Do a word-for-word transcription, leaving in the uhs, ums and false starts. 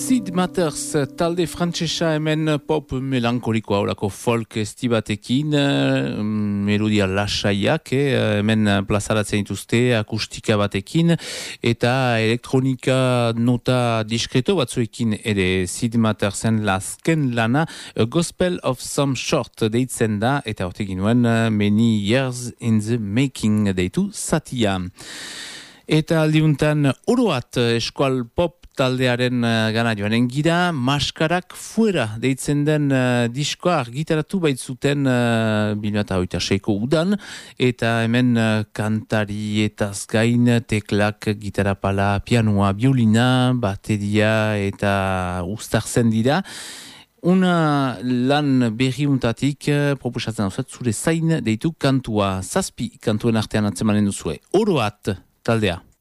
Sid Matters, talde frantsesa hemen pop melankolikoa horako folk estibatekin, melodia lasaiak, eh, hemen plazaratzen dituzte akustika batekin, eta elektronika nota diskreto batzuekin ere. Sid Mattersen lasken lana, A Gospel of Some Short deitzen da, eta hortekin nuen Many Years in the Making deitu zatia. Eta aldiuntan oroat eskual pop taldearen uh, gana joanen gira, Maskarak Fuera deitzen den uh, diskoa argitaratu baitzuten uh, mila bederatziehun eta hogeita seiko udan, eta hemen uh, kantarietaz gain teklak, gitarapala, pianoa, biolina, bateria eta uztartzen dira. Una lan berriuntatik uh, proposatzen hauzat zure zain deitu kantua, zazpi kantuen artean atzemanen duzue. Oroat taldea.